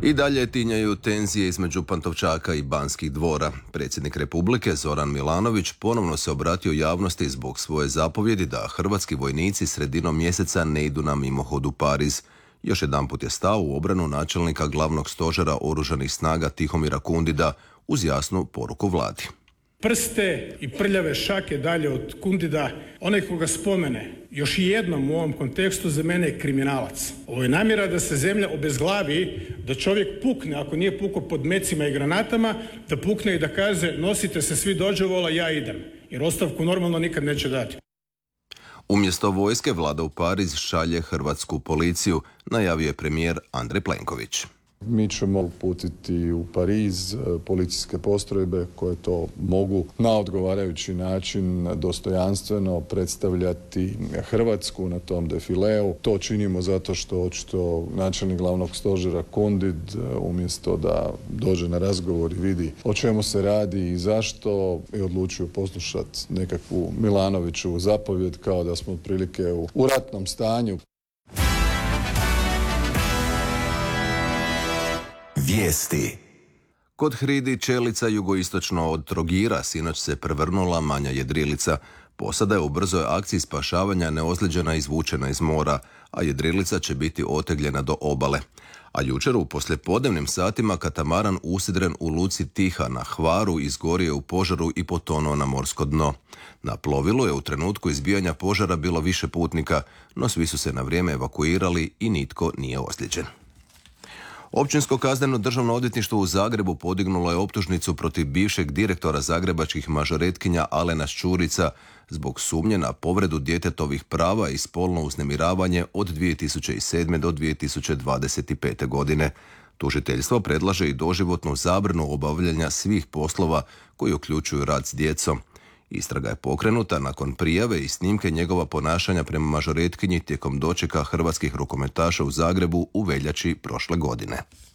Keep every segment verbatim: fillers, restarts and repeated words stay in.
I dalje tinjaju tenzije između Pantovčaka i Banskih dvora. Predsjednik Republike Zoran Milanović ponovno se obratio javnosti zbog svoje zapovjedi da hrvatski vojnici sredinom mjeseca ne idu na mimohod u Pariz. Još jedanput je stao u obranu načelnika glavnog stožera oružanih snaga Tihomira Kundida uz jasnu poruku vladi. Prste i prljave šake dalje od Kundida, onaj koga spomene još i jednom u ovom kontekstu za mene je kriminalac. Ovo je namjera da se zemlja obezglavi, da čovjek pukne, ako nije pukao pod mecima i granatama, da pukne i da kaže nosite se svi dođevola, ja idem. Jer ostavku normalno nikad neće dati. Umjesto vojske vlada u Pariz šalje hrvatsku policiju, najavio je premijer Andrej Plenković. Mi ćemo uputiti u Pariz policijske postrojbe koje to mogu na odgovarajući način dostojanstveno predstavljati Hrvatsku na tom defileu. To činimo zato što očito načelnik glavnog stožera Kundid umjesto da dođe na razgovor i vidi o čemu se radi i zašto je odlučio poslušati nekakvu Milanovićevu zapovjed kao da smo otprilike u, u ratnom stanju. Vijesti. Kod Hridi čelica jugoistočno od Trogira sinoć se prevrnula manja jedrilica. Posada je u brzoj akciji spašavanja neozlijeđena izvučena iz mora, a jedrilica će biti otegljena do obale. A jučer u poslijepodnevnim satima katamaran usidren u luci Tiha na Hvaru izgorio u požaru i potonuo na morsko dno. Na plovilu je u trenutku izbijanja požara bilo više putnika, no svi su se na vrijeme evakuirali i nitko nije ozlijeđen. Općinsko kazneno državno odvjetništvo u Zagrebu podignulo je optužnicu protiv bivšeg direktora zagrebačkih mažoretkinja Alena Šćurica zbog sumnje na povredu djetetovih prava i spolno uznemiravanje od dvije tisuće sedme. do dvije tisuće dvadeset pete. godine. Tužiteljstvo predlaže i doživotnu zabranu obavljanja svih poslova koji uključuju rad s djecom. Istraga je pokrenuta nakon prijave i snimke njegova ponašanja prema mažoretkinji tijekom dočeka hrvatskih rukometaša u Zagrebu u veljači prošle godine.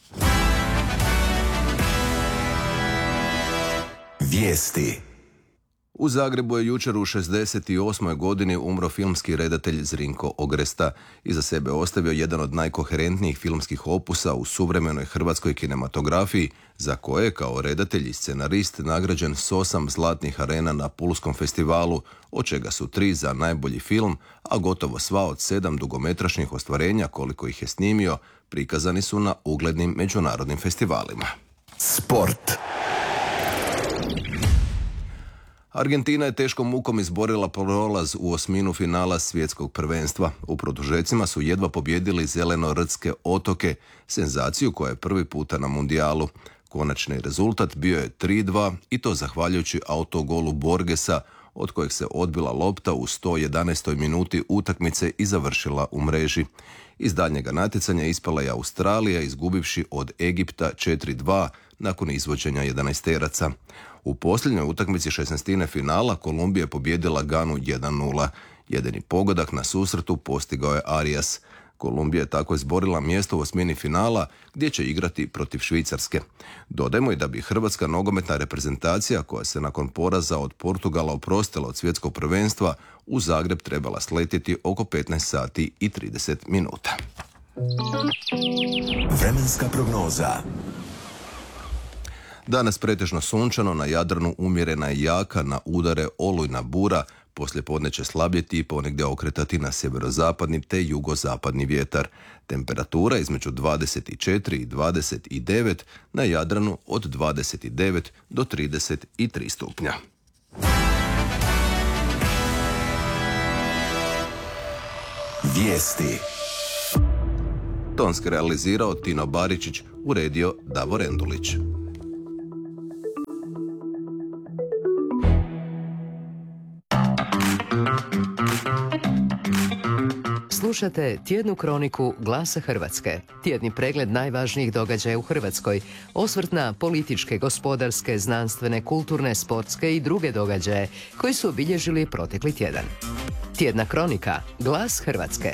Vijesti. U Zagrebu je jučer u šezdeset osmoj godini umro filmski redatelj Zrinko Ogresta. Iza sebe ostavio jedan od najkoherentnijih filmskih opusa u suvremenoj hrvatskoj kinematografiji, za koje je kao redatelj i scenarist nagrađen s osam zlatnih arena na Pulskom festivalu, od čega su tri za najbolji film, a gotovo sva od sedam dugometražnih ostvarenja koliko ih je snimio prikazani su na uglednim međunarodnim festivalima. Sport. Argentina je teškom mukom izborila prolaz u osminu finala svjetskog prvenstva. U produžecima su jedva pobijedili zeleno-rtske otoke, senzaciju koja je prvi puta na mundijalu. Konačni rezultat bio je tri dva i to zahvaljujući autogolu Borgesa, od kojeg se odbila lopta u sto jedanaestoj minuti utakmice i završila u mreži. Iz daljnjega natjecanja ispala je Australija izgubivši od Egipta četiri dva nakon izvođenja jedanaesteraca. U posljednjoj utakmici šesnaestine finala Kolumbija je pobijedila Ganu jedan nula. Jedini pogodak na susretu postigao je Arias. Kolumbija je tako izborila mjesto u osmini finala gdje će igrati protiv Švicarske. Dodajmo i da bi hrvatska nogometna reprezentacija koja se nakon poraza od Portugala oprostila od svjetskog prvenstva u Zagreb trebala sletjeti oko petnaest sati i trideset minuta. Vremenska prognoza. Danas pretežno sunčano, na Jadranu umjerena i jaka, na udare olujna bura, poslijepodne će slabjeti i ponegdje okretati na sjeverozapadni te jugozapadni vjetar. Temperatura između dvadeset četiri i dvadeset devet, na Jadranu od dvadeset devet do trideset tri stupnja. Vijesti. Tonski realizirao Tino Baričić, uredio Davor Endulić. Slušate tjednu kroniku Glasa Hrvatske, tjedni pregled najvažnijih događaja u Hrvatskoj, osvrt na političke, gospodarske, znanstvene, kulturne, sportske i druge događaje koji su obilježili protekli tjedan. Tjedna kronika Glas Hrvatske.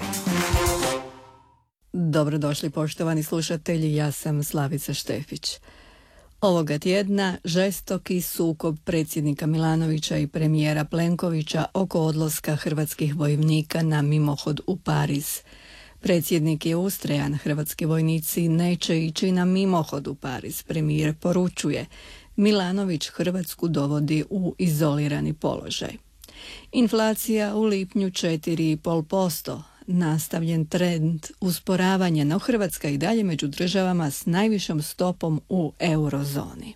Dobrodošli poštovani slušatelji, ja sam Slavica Štefić. Ovoga tjedna žestoki sukob predsjednika Milanovića i premijera Plenkovića oko odlaska hrvatskih vojnika na mimohod u Pariz. Predsjednik je ustrajan, hrvatski vojnici neće ići na mimohod u Pariz. Premijer poručuje, Milanović Hrvatsku dovodi u izolirani položaj. Inflacija u lipnju četiri zarez pet posto. Nastavljen trend usporavanja, no Hrvatska i dalje među državama s najvišom stopom u eurozoni.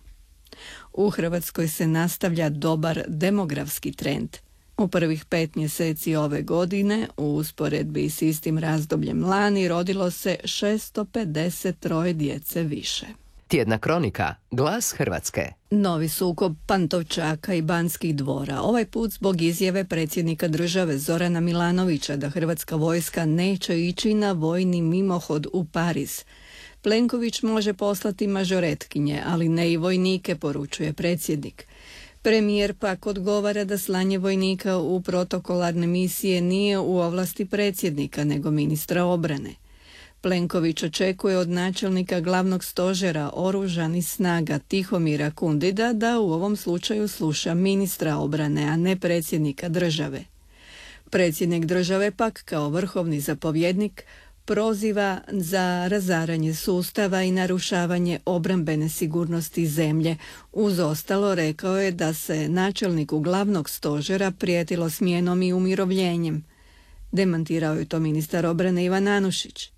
U Hrvatskoj se nastavlja dobar demografski trend. U prvih pet mjeseci ove godine, u usporedbi s istim razdobljem lani, rodilo se šesto pedeset troje djece više. Tjedna kronika, Glas Hrvatske. Novi sukob Pantovčaka i Banskih dvora, ovaj put zbog izjave predsjednika države Zorana Milanovića da hrvatska vojska neće ići na vojni mimohod u Pariz. Plenković može poslati mažoretkinje, ali ne i vojnike, poručuje predsjednik. Premijer pak odgovara da slanje vojnika u protokolarne misije nije u ovlasti predsjednika, nego ministra obrane. Plenković očekuje od načelnika glavnog stožera oružanih snaga Tihomira Kundida da u ovom slučaju sluša ministra obrane, a ne predsjednika države. Predsjednik države pak kao vrhovni zapovjednik proziva za razaranje sustava i narušavanje obrambene sigurnosti zemlje. Uz ostalo rekao je da se načelniku glavnog stožera prijetilo smjenom i umirovljenjem. Demantirao je to ministar obrane Ivan Anušić.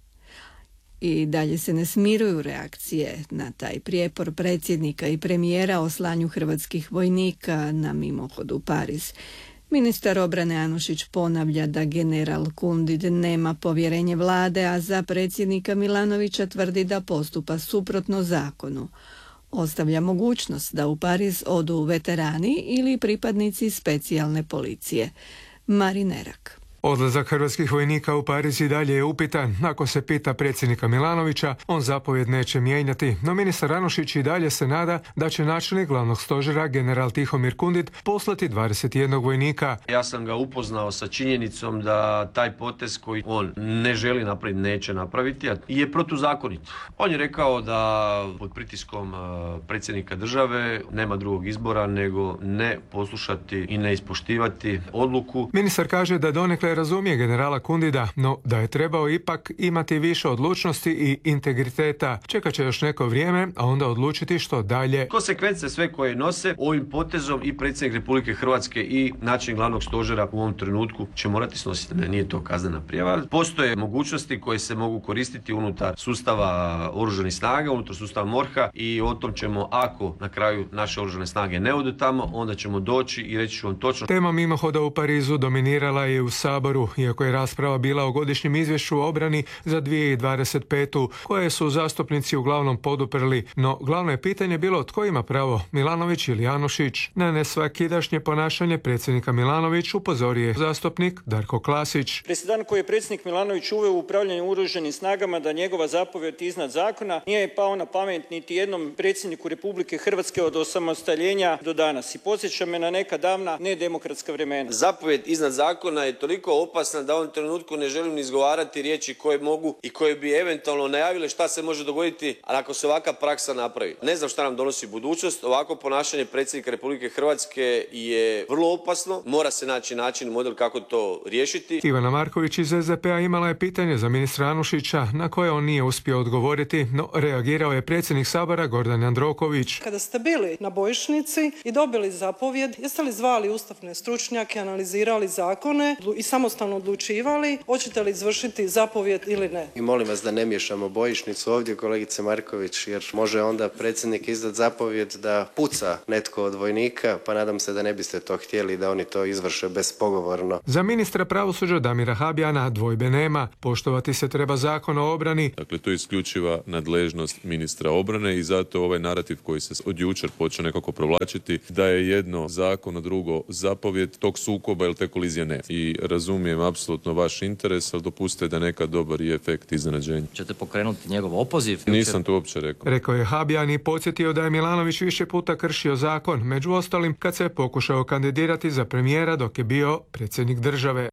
I dalje se ne smiruju reakcije na taj prijepor predsjednika i premijera o slanju hrvatskih vojnika na mimohod u Pariz. Ministar obrane Anušić ponavlja da general Kundid nema povjerenje vlade, a za predsjednika Milanovića tvrdi da postupa suprotno zakonu. Ostavlja mogućnost da u Pariz odu veterani ili pripadnici specijalne policije. Marin Erak. Odlazak hrvatskih vojnika u Pariz i dalje je upitan. Ako se pita predsjednika Milanovića, on zapovjed neće mijenjati. No ministar Anušić i dalje se nada da će načelnik glavnog stožera general Tihomir Kundid poslati dvadeset jedan vojnika. Ja sam ga upoznao sa činjenicom da taj potez koji on ne želi napraviti, neće napraviti, je protuzakonit. On je rekao da pod pritiskom predsjednika države nema drugog izbora nego ne poslušati i ne ispoštivati odluku. Ministar kaže da donekle razumije generala Kundida, no da je trebao ipak imati više odlučnosti i integriteta. Čekat će još neko vrijeme, a onda odlučiti što dalje. Konsekvence sve koje nose ovim potezom i predsjednik Republike Hrvatske i načelnik glavnog stožera u ovom trenutku će morati snositi. Ne, nije to kaznena prijava. Postoje mogućnosti koje se mogu koristiti unutar sustava oružanih snaga, unutar sustava MORH-a i o tom ćemo, ako na kraju naše oružane snage ne odu tamo, onda ćemo doći i reći ću vam točno. Tema mimohoda u Parizu dominirala je u Saboru, iako je rasprava bila o godišnjem izvješću o obrani za dvije tisuće dvadeset petu, koje su zastupnici uglavnom poduprli, no glavno je pitanje bilo tko ima pravo, Milanović ili Anušić. Na nesvakidašnje ponašanje predsjednika Milanović upozorio je zastupnik Darko Klasić. Presedan koji je predsjednik Milanović uveo u upravljanju oružanim snagama da njegova zapovjed iznad zakona nije pao na pamet niti jednom predsjedniku Republike Hrvatske od osamostaljenja do danas i podsjeća me na neka davna nedemokratska vremena. Zapovjed iznad zakona je toliko opasna da u ovom trenutku ne želim ni izgovarati riječi koje mogu i koje bi eventualno najavile šta se može dogoditi, ali ako se ovakva praksa napravi. Ne znam šta nam donosi budućnost. Ovako ponašanje predsjednika Republike Hrvatske je vrlo opasno. Mora se naći način, model kako to riješiti. Ivana Marković iz S D P-a imala je pitanje za ministra Anušića na koje on nije uspio odgovoriti, no reagirao je predsjednik Sabora Gordan Jandroković. Kada ste bili na bojišnici i dobili zapovjed, jeste li zvali ustavne stručnjake, analizirali zakone i samostalno odlučivali hoćete li izvršiti zapovjed ili ne? I molim vas da ne miješamo bojišnicu ovdje, kolegice Marković, jer može onda predsjednik izdati zapovjed da puca netko od vojnika, pa nadam se da ne biste to htjeli da oni to izvrše bespogovorno. Za ministra pravosuđa Damira Habijana dvojbe nema. Poštovati se treba zakon o obrani. Dakle, to je isključiva nadležnost ministra obrane i zato ovaj narativ koji se od jučer počeo nekako provlačiti da je jedno zakon, a drugo zapovjed, tog sukoba ili te kolizije ne. I razumijem apsolutno vaš interes, ali dopustite da nekad dobar i efekt iznenađenja. Ćete pokrenuti njegov opoziv? Nisam to uopće rekao. Rekao je Habijan i podsjetio da je Milanović više puta kršio zakon, među ostalim kad se je pokušao kandidirati za premijera dok je bio predsjednik države.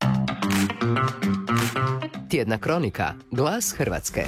Tjedna kronika, Glas Hrvatske.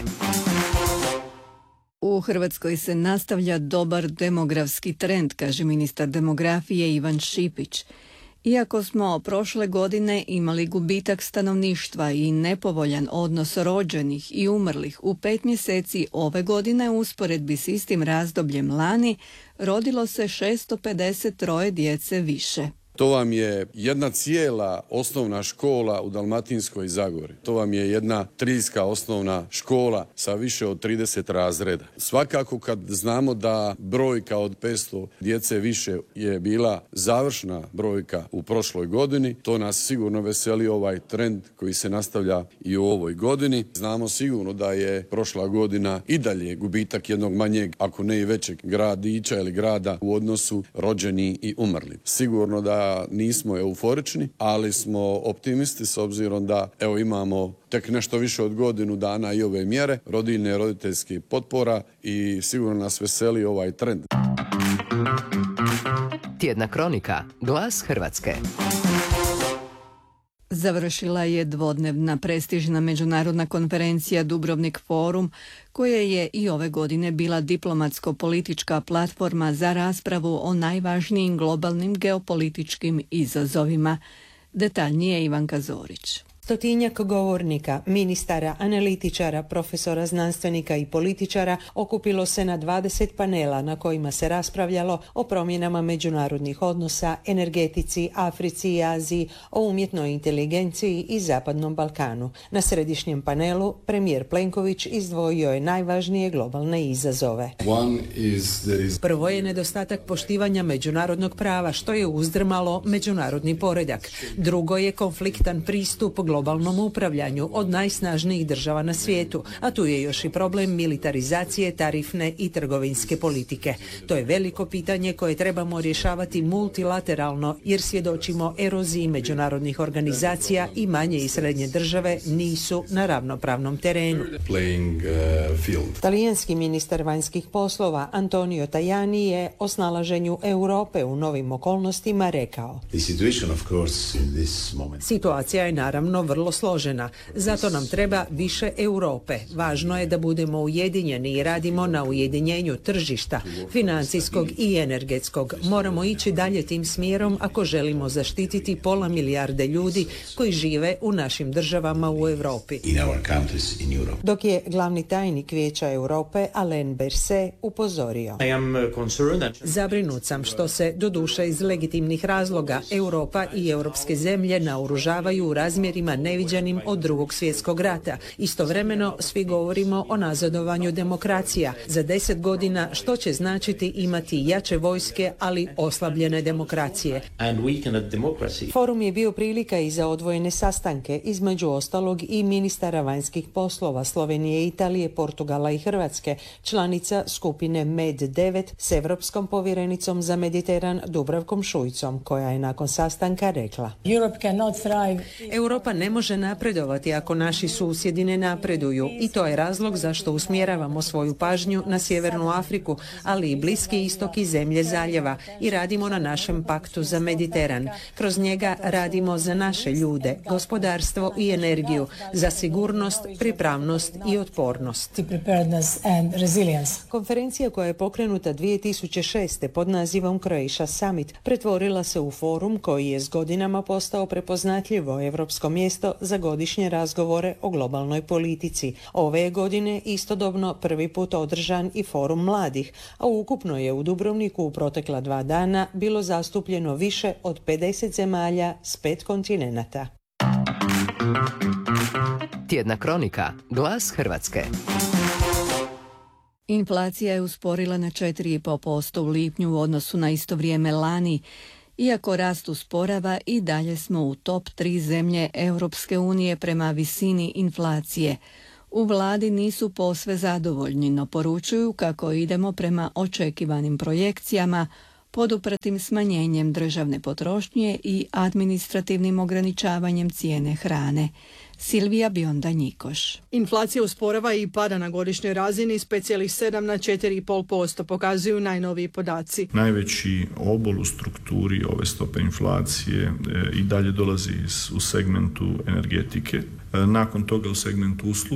U Hrvatskoj se nastavlja dobar demografski trend, kaže ministar demografije Ivan Šipić. Iako smo prošle godine imali gubitak stanovništva i nepovoljan odnos rođenih i umrlih, u pet mjeseci ove godine u usporedbi s istim razdobljem lani rodilo se šesto pedeset troje djece više. To vam je jedna cijela osnovna škola u Dalmatinskoj Zagori. To vam je jedna trijska osnovna škola sa više od trideset razreda. Svakako kad znamo da brojka od petsto djece više je bila završna brojka u prošloj godini, to nas sigurno veseli ovaj trend koji se nastavlja i u ovoj godini. Znamo sigurno da je prošla godina i dalje gubitak jednog manjeg, ako ne i većeg gradića ili grada u odnosu rođeni i umrli. Sigurno da nismo euforični, ali smo optimisti s obzirom da evo imamo tek nešto više od godinu dana i ove mjere, rodiljne i roditeljskih potpora i sigurno nas veseli ovaj trend. Tjedna kronika, Glas Hrvatske. Završila je dvodnevna prestižna međunarodna konferencija Dubrovnik Forum, koja je i ove godine bila diplomatsko-politička platforma za raspravu o najvažnijim globalnim geopolitičkim izazovima. Detaljnije Ivanka Zorić. Stotinjak govornika, ministara, analitičara, profesora, znanstvenika i političara okupilo se na dvadeset panela na kojima se raspravljalo o promjenama međunarodnih odnosa, energetici, Africi i Aziji, o umjetnoj inteligenciji i Zapadnom Balkanu. Na središnjem panelu premijer Plenković izdvojio je najvažnije globalne izazove. Prvo je nedostatak poštivanja međunarodnog prava, što je uzdrmalo međunarodni poredak. Drugo je konfliktan pristup globalnom upravljanju od najsnažnijih država na svijetu, a tu je još i problem militarizacije, tarifne i trgovinske politike. To je veliko pitanje koje trebamo rješavati multilateralno, jer svjedočimo eroziji međunarodnih organizacija i manje i srednje države nisu na ravnopravnom terenu. Talijanski ministar vanjskih poslova Antonio Tajani je o snalaženju Europe u novim okolnostima rekao: Situacija je naravno vrlo složena, zato nam treba više Europe. Važno je da budemo ujedinjeni i radimo na ujedinjenju tržišta, financijskog i energetskog. Moramo ići dalje tim smjerom ako želimo zaštititi pola milijarde ljudi koji žive u našim državama u Europi. Dok je glavni tajnik Vijeća Europe Alain Berset upozorio: Zabrinut sam što se, doduše iz legitimnih razloga, Europa i europske zemlje naoružavaju u razmjerima neviđenim od drugog svjetskog rata. Istovremeno svi govorimo o nazadovanju demokracija. Za deset godina što će značiti imati jače vojske, ali oslabljene demokracije. Forum je bio prilika i za odvojene sastanke, između ostalog i ministara vanjskih poslova Slovenije, Italije, Portugala i Hrvatske, članica skupine Med devet s Europskom povjerenicom za Mediteran Dubravkom Šuicom, koja je nakon sastanka rekla: Europa ne može napredovati ako naši susjedi ne napreduju, i to je razlog zašto usmjeravamo svoju pažnju na Sjevernu Afriku, ali i Bliski istok i zemlje zaljeva, i radimo na našem paktu za Mediteran. Kroz njega radimo za naše ljude, gospodarstvo i energiju, za sigurnost, pripravnost i otpornost. Konferencija koja je pokrenuta dvije tisuće šeste pod nazivom Croatia Summit pretvorila se u forum koji je s godinama postao prepoznatljivo europsko mjesto za godišnje razgovore o globalnoj politici. Ove je godine istodobno prvi put održan i forum mladih, a ukupno je u Dubrovniku u protekla dva dana bilo zastupljeno više od pedeset zemalja s pet kontinenata. Tjedna kronika, Glas Hrvatske. Inflacija je usporila na četiri zarez pet posto u lipnju u odnosu na isto vrijeme lani. Iako rast usporava, i dalje smo u top tri zemlje Europske unije prema visini inflacije. U vladi nisu posve zadovoljni, no poručuju kako idemo prema očekivanim projekcijama, podupratim smanjenjem državne potrošnje i administrativnim ograničavanjem cijene hrane. Silvija Bionda-Njikoš. Inflacija usporava i pada na godišnjoj razini s pet zarez sedam na četiri zarez pet posto, pokazuju najnoviji podaci. Najveći obol u strukturi ove stope inflacije e, i dalje dolazi iz, u segmentu energetike. E, nakon toga u segmentu usluga,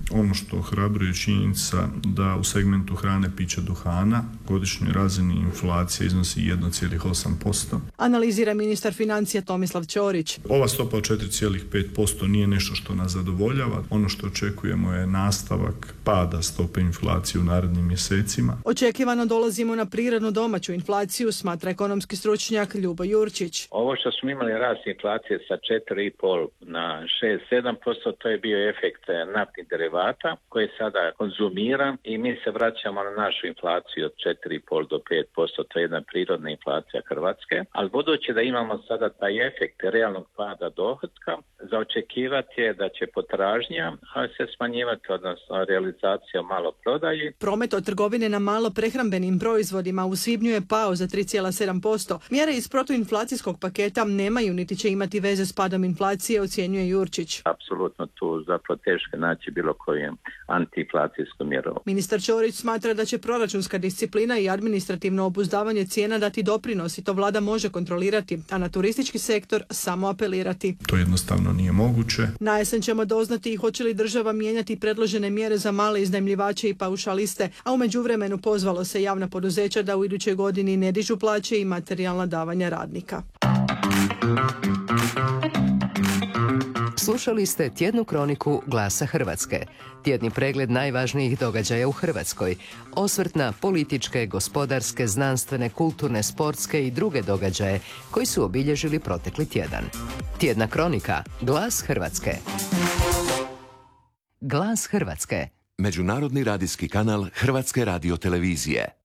Ono što ohrabruje činjenica da u segmentu hrane, pića, duhana godišnjoj razini inflacija iznosi jedan zarez osam posto. Analizira ministar financija Tomislav Ćorić. Ova stopa od četiri zarez pet posto nije nešto što nas zadovoljava. Ono što očekujemo je nastavak pada stope inflacije u narednim mjesecima. Očekivano dolazimo na prirodnu domaću inflaciju, smatra ekonomski stručnjak Ljubo Jurčić. Ovo što smo imali rast inflacije sa četiri zarez pet na šest do sedam posto, to je bio efekt naftnih derivata koji je sada konzumiran i mi se vraćamo na našu inflaciju od četiri zarez pet do pet posto, to je jedna prirodna inflacija Hrvatske, ali budući da imamo sada taj efekt realnog pada dohotka, za očekivati je da će potražnja se smanjivati, odnosno realizacija malo prodaji. Promet od trgovine na malo prehrambenim proizvodima u svibnju je pao za tri zarez sedam posto. Mjere iz protuinflacijskog paketa nemaju niti će imati veze s padom inflacije, ocjenjuje Jurčić. Apsolutno tu zapravo teško naći bilo koju antiinflacijsku mjeru. Ministar Ćorić smatra da će proračunska disciplina i administrativno obuzdavanje cijena dati doprinos i to vlada može kontrolirati, a na turistički sektor samo apelirati. To jednostavno nije moguće. Na jesen ćemo doznati i hoće li država mijenjati predložene mjere za male iznajmljivače i paušaliste, a u međuvremenu pozvalo se javna poduzeća da u idućoj godini ne dižu plaće i materijalna davanja radnika. Slušali ste tjednu kroniku Glasa Hrvatske. Tjedni pregled najvažnijih događaja u Hrvatskoj. Osvrt na političke, gospodarske, znanstvene, kulturne, sportske i druge događaje koji su obilježili protekli tjedan. Tjedna kronika Glas Hrvatske. Glas Hrvatske. Međunarodni radijski kanal Hrvatske radiotelevizije.